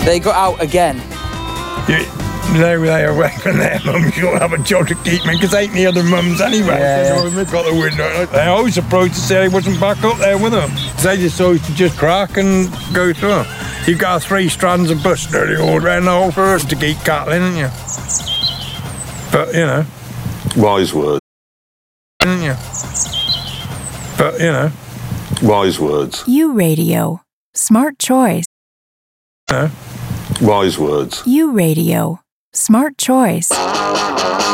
They got out again. They were away from their mums. You'll have a job to keep me, because ain't the other mums anyway. Yeah. They've got the window. They always surprised to say I wasn't back up there with them. They just always to just crack and go through. You got 3 strands of bush nearly all round the whole forest to keep cattling, haven't you? But, you know. Wise words. Haven't you? But, you know. Wise words. U Radio. Smart choice. Wise words. U Radio. Smart choice.